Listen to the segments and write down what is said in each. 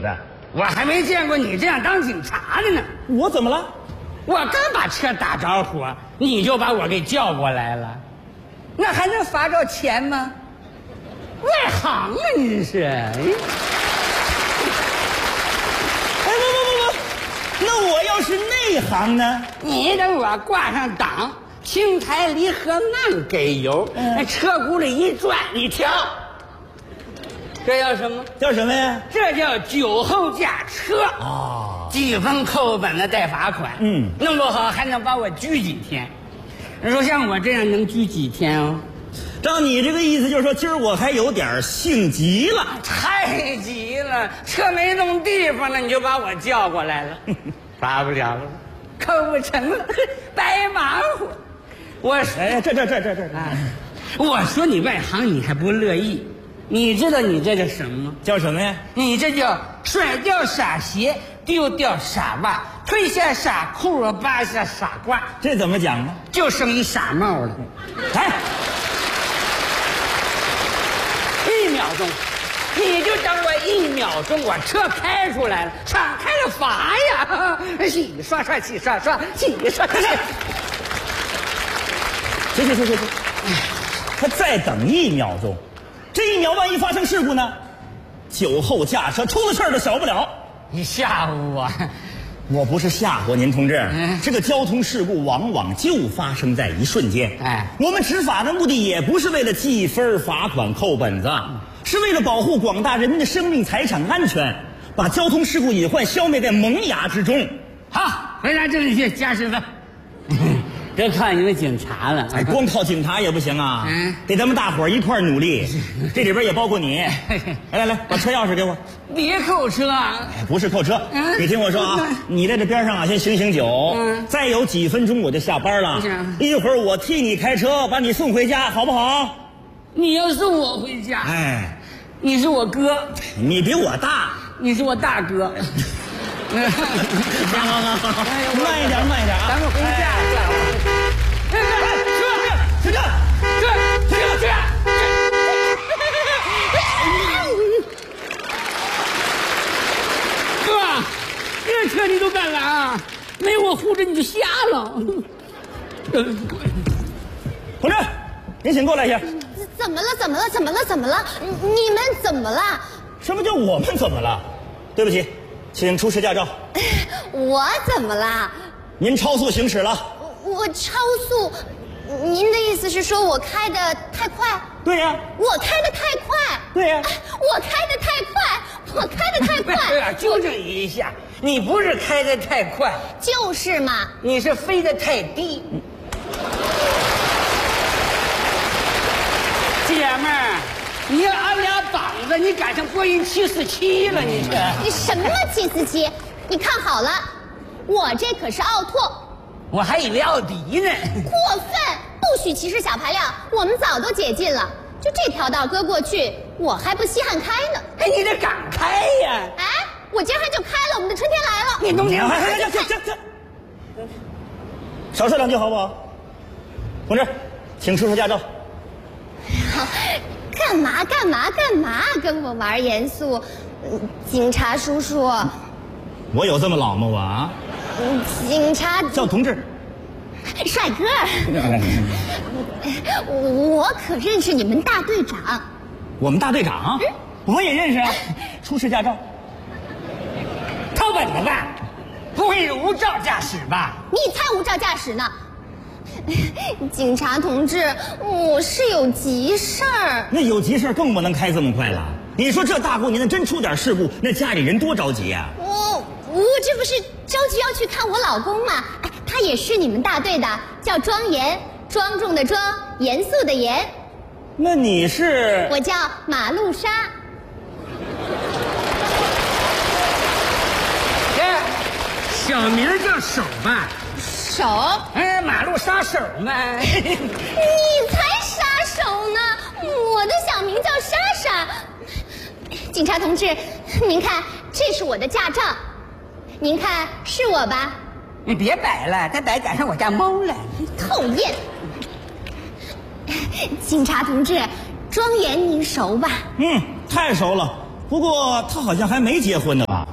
的。 我还没见过你这样当警察的呢。 我怎么了？ 我刚把车打着火，你就把我给叫过来了，那还能罚着钱吗？外行啊，你是！哎， 不，那我要是内行呢？ 你等我挂上档，青苔离合慢给油，那车轱辘一转，你瞧，这叫什么？ 叫什么呀？ 这叫酒后驾车啊！ 记分扣本子带罚款，弄不好还能把我拘几天。你说像我这样能拘几天哦？ 照你这个意思，就是说今儿我还有点性急了。 太急了，车没弄地方了，你就把我叫过来了，罚不了了，扣不成了，白忙活。我说， 哎，这， 我说你外行，你还不乐意？你知道你这叫什么吗？ 叫什么呀？ 你这叫甩掉傻鞋，丢掉傻袜，褪下傻裤，扒下傻褂。 这怎么讲呢？ 就剩一傻帽了。哎，1秒钟，你就等我1秒钟，我车开出来了，敞开了罚呀！洗刷刷，洗刷刷，洗刷刷。 行，他再等1秒钟。这1秒万一发生事故呢？酒后驾车出了事儿都小不了。 你吓唬我？ 我不是吓唬您，同志。这个交通事故往往就发生在一瞬间。我们执法的目的也不是为了记分、罚款、扣本子，是为了保护广大人民的生命财产安全，把交通事故隐患消灭在萌芽之中。 好，回答正确，加10分。别靠你们警察了， 哎，光靠警察也不行啊，得咱们大伙儿一块儿努力，这里边也包括你。来，把车钥匙给我。 别扣车啊！ 哎，不是扣车，你听我说啊，你在这边上啊先醒酒，再有几分钟我就下班了，一会儿我替你开车把你送回家，好不好？ 你要送我回家？ 哎， 你是我哥， 你比我大， 你是我大哥。 好，慢一点啊， 咱们回家。 车， 哥，这车你都敢拦？没我护着你就瞎了。 同志，您请过来一下。 怎么了？你们怎么了？ 什么叫我们怎么了？对不起，请出示驾照。 我怎么了？ 您超速行驶了。 我超速？您的意思是说我开的太快？ 对呀。 我开的太快？ 对呀。 我开的太快？ 对啊，纠正一下，你不是开的太快， 就是嘛。 你是飞得太低。姐们儿，你要按俩膀子，你赶上波音747了，你这。 你什么747？你看好了，我这可是奥拓。 我还以为奥迪呢。 过分，不许歧视小排量，我们早都解禁了。就这条道搁过去，我还不稀罕开呢。 哎，你得敢开呀！ 哎，我今儿还就开了，我们的春天来了。 你冬天行，少说两句好不好？同志，请出示驾照。 干嘛？跟我玩严肃？警察叔叔。 我有这么老吗？我啊？ 警察叫同志。 帅哥，我可认识你们大队长。 我们大队长？我也认识啊。出示驾照。 掏本子吧，不会是无照驾驶吧？ 你才无照驾驶呢！警察同志，我是有急事儿。 那有急事更不能开这么快了。你说这大过年的真出点事故，那家里人多着急啊！ 我这不是着急要去看我老公吗？哎，他也是你们大队的，叫庄严，庄重的庄，严肃的严。 那你是？ 我叫马路莎。 小名叫手吧？ 手？ 马路杀手嘛。 你才杀手呢！我的小名叫莎莎。警察同志，您看，这是我的驾照，您看是我吧？ 你别摆了，再摆赶上我家猫了。 讨厌！警察同志，庄严您熟吧？ 太熟了。不过他好像还没结婚呢吧？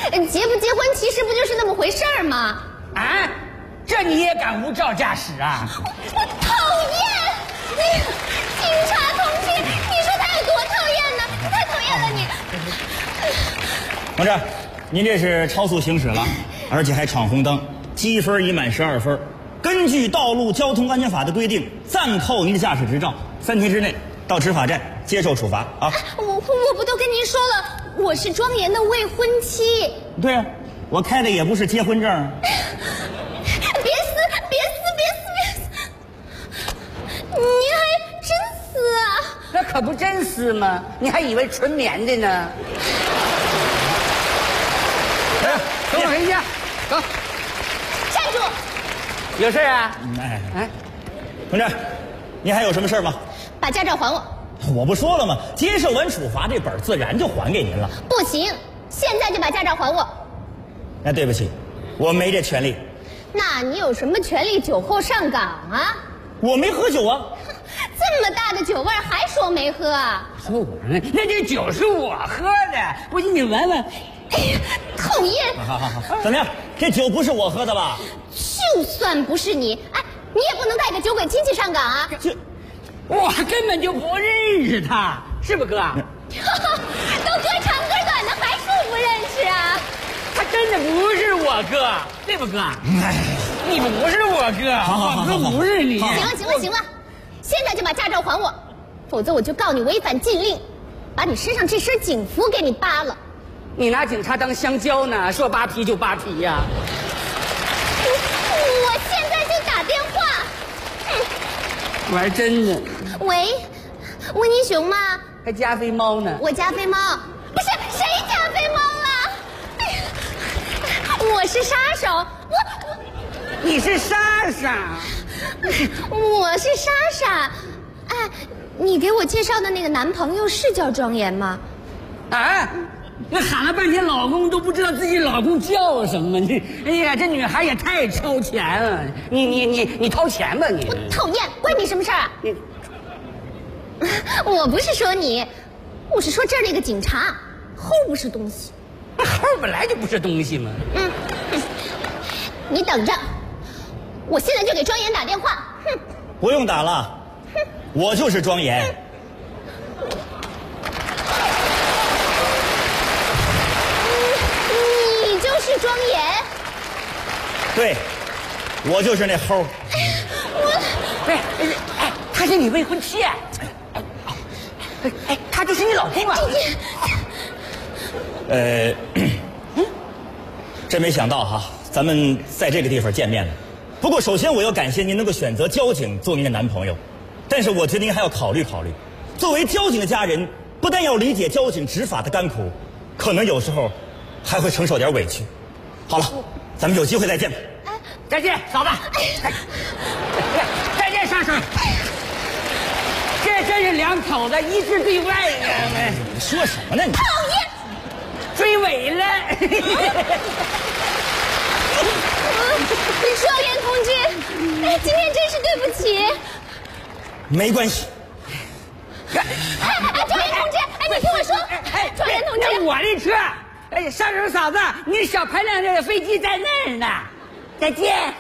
结不结婚其实不就是那么回事儿吗？ 啊，这你也敢无照驾驶啊？ 我讨厌！警察同志，你说他有多讨厌呢？太讨厌了你！ 同志，您这是超速行驶了，而且还闯红灯，积分已满12分。根据《道路交通安全法》的规定，暂扣您的驾驶执照，3天之内到执法站接受处罚啊！ 我不都跟您说了，我是庄严的未婚妻。 对啊，我开的也不是结婚证。 别撕！你还真撕啊？ 那可不真撕吗？你还以为纯棉的呢？等我回家，走。 站住！ 有事啊？ 同志，您还有什么事吗？ 把驾照还我！ 我不说了吗？接受完处罚，这本自然就还给您了。 不行，现在就把驾照还我。 那对不起，我没这权利。 那你有什么权利酒后上岗啊？ 我没喝酒啊。 这么大的酒味还说没喝啊？ 说我呢？那这酒是我喝的，不信你闻闻。 哎呀，讨厌！ 好，怎么样？这酒不是我喝的吧？ 就算不是你，哎，你也不能带个酒鬼亲戚上岗啊！ 我根本就不认识他，是不哥？都哥长哥短的，还说不认识啊？ 他真的不是我哥，对不哥？你不是我哥，我哥不是你。 行了，现在就把驾照还我，否则我就告你违反禁令，把你身上这身警服给你扒了。 你拿警察当香蕉呢？说扒皮就扒皮呀！ 我现在就打电话。 玩真的？ 喂，温妮熊吗？ 还加菲猫呢？ 我加菲猫，不是谁加菲猫了？我是杀手， 你是莎莎？ 我是莎莎。哎，你给我介绍的那个男朋友是叫庄严吗？ 啊？那喊了半天老公都不知道自己老公叫什么，哎呀，这女孩也太超前了！你掏钱吧你！ 我讨厌，关你什么事儿啊？我不是说你，我是说这儿那个警察，齁不是东西。 那齁本来就不是东西嘛。 你等着，我现在就给庄严打电话。哼， 不用打了，我就是庄严。 是庄严， 对，我就是那齁。 他是你未婚妻。他就是你老公啊。 真没想到哈，咱们在这个地方见面了。不过首先我要感谢您能够选择交警做您的男朋友，但是我觉得您还要考虑考虑，作为交警的家人，不但要理解交警执法的甘苦，可能有时候还会承受点委屈。好了，咱们有机会再见吧。 再见，嫂子。再见，莎婶。这真是两口子一致对外呀！ 你说什么呢你？ 讨厌！ 追尾了。 庄严同志，今天真是对不起。 没关系。 庄严同志，你听我说，庄严同志， 那我的车。莎婶嫂子，你小排量的飞机在那儿呢。再见。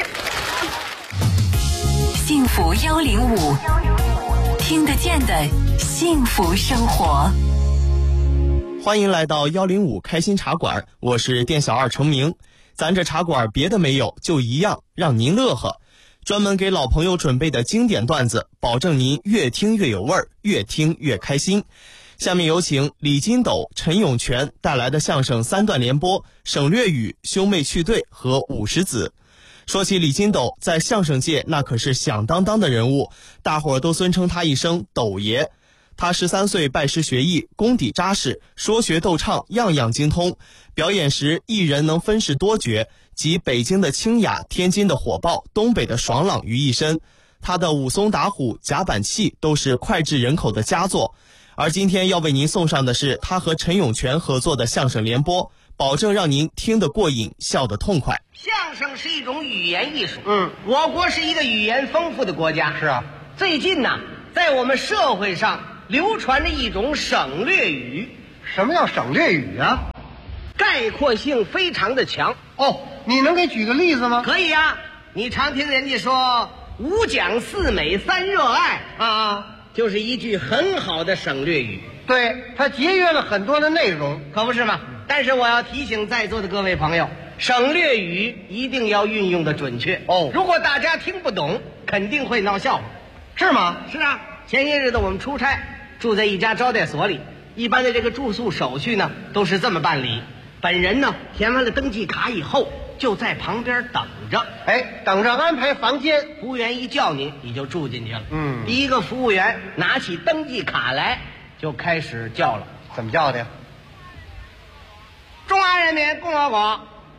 幸福105，听得见的幸福生活。 欢迎来到105开心茶馆，我是店小二程明。咱这茶馆别的没有，就一样让您乐呵。专门给老朋友准备的经典段子，保证您越听越有味儿，越听越开心。下面有请李金斗、陈永泉带来的相声3段联播，省略语、兄妹去对和50子。说起李金斗，在相声界那可是响当当的人物，大伙儿都尊称他一声斗爷。他13岁拜师学艺，功底扎实，说学逗唱样样精通。表演时艺人能分饰多角，集北京的清雅、天津的火爆、东北的爽朗于一身。他的武松打虎、夹板气都是脍炙人口的佳作。而今天要为您送上的是他和陈永泉合作的相声联播，保证让您听得过瘾，笑得痛快。 相声是一种语言艺术，我国是一个语言丰富的国家。是啊，最近呢，在我们社会上流传着一种省略语。 什么叫省略语啊？ 概概括性非常的强。 哦，你能给举个例子吗？ 可以呀，你常听人家说五讲四美三热爱啊， 就是一句很好的省略语。 对，它节约了很多的内容， 可不是吗？但是我要提醒在座的各位朋友，省略语一定要运用的准确哦。 如果大家听不懂，肯定会闹笑话， 是吗？ 是啊。前些日子我们出差，住在一家招待所里，一般的这个住宿手续呢都是这么办理。本人呢填完了登记卡以后，就在旁边等着， 等着安排房间。 服务员一叫你就住进去了。 第一个服务员拿起登记卡来，就开始叫了。 怎么叫的呀？ 中华人民共和国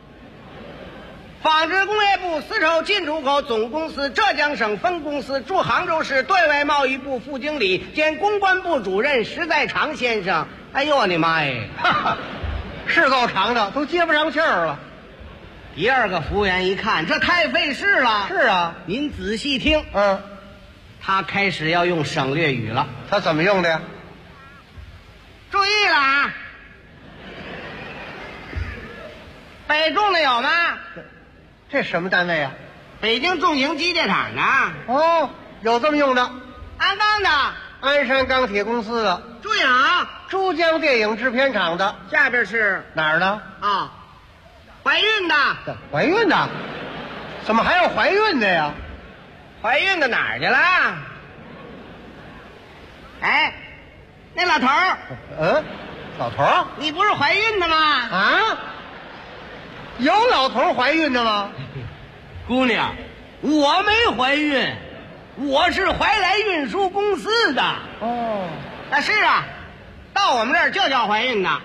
纺织工业部丝绸进出口总公司浙江省分公司驻杭州市对外贸易部副经理兼公关部主任石在长先生。哎呦我的妈呀， 是够长的，都接不上气儿了。 第二个服务员一看，这太费事了。 是啊， 您仔细听。他开始要用省略语了。 他怎么用的呀？ 注意了啊！北重的有吗？ 这什么单位啊？ 北京重型机械厂的。 哦，有这么用的。 鞍钢的。 鞍山钢铁公司的。 注意啊！ 珠江电影制片厂的。 下边是哪儿的？ 怀孕的。 怀孕的？怎么还有怀孕的呀？ 怀孕的哪儿去了？哎，那老头儿。 老头儿？ 你不是怀孕的吗？ 啊？有老头儿怀孕的吗？ 姑娘，我没怀孕，我是怀来运输公司的。是啊，到我们这儿就叫怀孕的。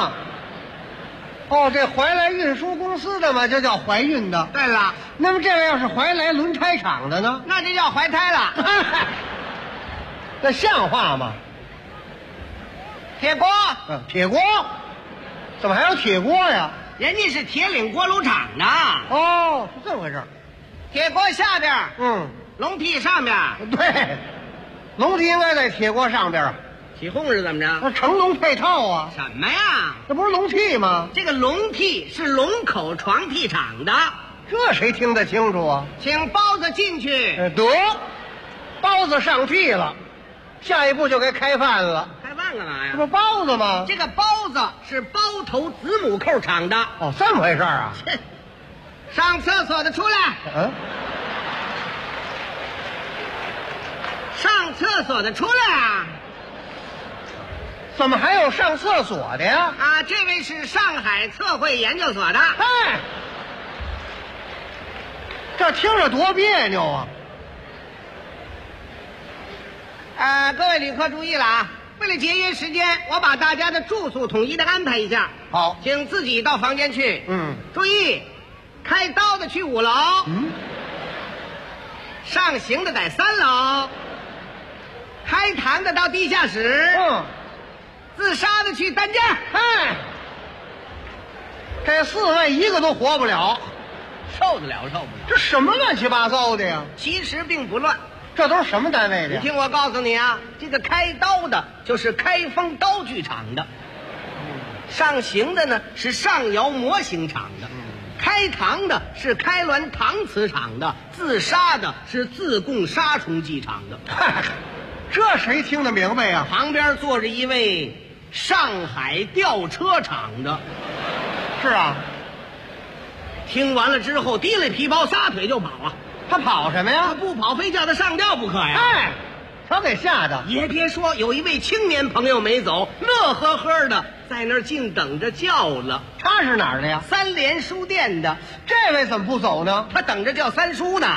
这怀来运输公司的嘛，就叫怀孕的。 对了， 那么这个要是怀来轮胎厂的呢？ 那就叫怀胎了。 那像话吗？ 铁锅。 铁锅？怎么还有铁锅呀？ 人家是铁岭锅炉厂的。 是这么回事。 铁锅下边，笼屉上边。 对，笼屉应该在铁锅上边啊。 起哄是怎么着？ 那成笼配套啊。 什么呀？ 这不是笼屉吗？ 这个笼屉是龙口床屉厂的。 这谁听得清楚啊？ 请包子进去。 得，包子上屉了，下一步就该开饭了。 开饭干嘛呀？ 这不包子吗？ 这个包子是包头子母扣厂的。 这么回事啊？ 上厕所的出来。上厕所的出来啊！ 怎么还有上厕所的呀？ 这位是上海测绘研究所的。 这听着多别扭啊！ 各位旅客注意了啊！为了节约时间，我把大家的住宿统一的安排一下。 好， 请自己到房间去。注意，开刀的去5楼。上刑的在3楼。开膛的到地下室。自杀的去担架。 这4位一个都活不了， 受得了受不了？ 这什么乱七八糟的呀？ 其实并不乱， 这都是什么单位的呀？ 你听我告诉你啊，这个开刀的就是开封刀具厂的，上刑的呢是上窑模型厂的，开膛的是开滦搪瓷厂的，自杀的是自贡杀虫剂厂的。 这谁听得明白呀？ 旁边坐着一位上海吊车厂的。 是啊， 听完了之后提了皮包撒腿就跑啊！ 他跑什么呀？ 他不跑非叫他上吊不可呀！ 他给吓的。 也别说，有一位青年朋友没走，乐呵呵的在那儿静等着叫了。 他是哪儿的呀？ 三联书店的。 这位怎么不走呢？ 他等着叫三叔呢。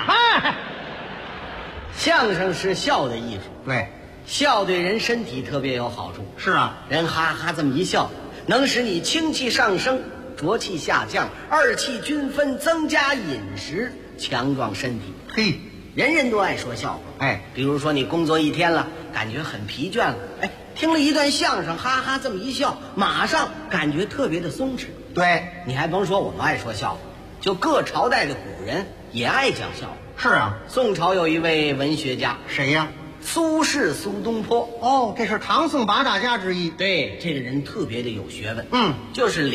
相声是笑的艺术， 对， 笑对人身体特别有好处。 是啊， 人哈哈这么一笑，能使你清气上升，浊气下降，二气均分，增加饮食，强壮身体。 嘿， 人人都爱说笑话。比如说你工作一天了，感觉很疲倦了，听了一段相声，哈哈这么一笑，马上感觉特别的松弛。 对， 你还甭说我们爱说笑话，就各朝代的古人也爱讲笑话。 是啊， 宋朝有一位文学家， 谁呀？ 苏轼，苏东坡。 这是唐宋8大家之一。 对，这个人特别的有学问。 嗯， 就是